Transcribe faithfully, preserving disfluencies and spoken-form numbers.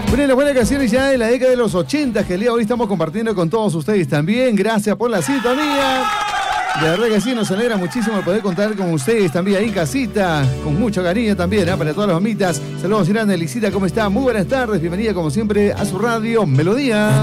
Una de las buenas canciones ya de la década de los ochenta que el día de hoy estamos compartiendo con todos ustedes también. Gracias por la sintonía. De verdad que sí, nos alegra muchísimo poder contar con ustedes también ahí en casita, con mucho cariño también, ¿eh? Para todas las mamitas. Saludos grandes, Lisita, ¿cómo está? Muy buenas tardes, bienvenida como siempre a su radio Melodía.